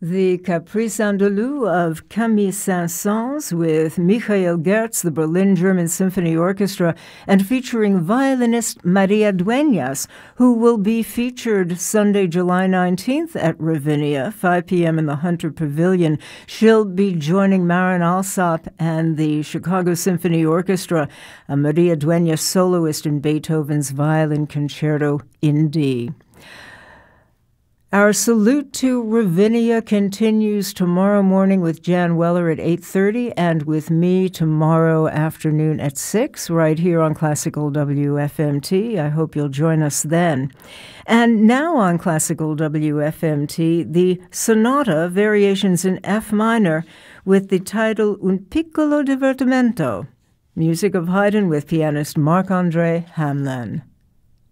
The Caprice Andalou of Camille Saint-Saëns with Michael Gertz, the Berlin-German Symphony Orchestra, and featuring violinist Maria Dueñas, who will be featured Sunday, July 19th at Ravinia, 5 p.m. in the Hunter Pavilion. She'll be joining Marin Alsop and the Chicago Symphony Orchestra, a Maria Dueñas soloist in Beethoven's Violin Concerto in D. Our salute to Ravinia continues tomorrow morning with Jan Weller at 8:30 and with me tomorrow afternoon at 6 right here on Classical WFMT. I hope you'll join us then. And now on Classical WFMT, the Sonata Variations in F minor with the title Un piccolo divertimento, music of Haydn with pianist Marc-André Hamelin.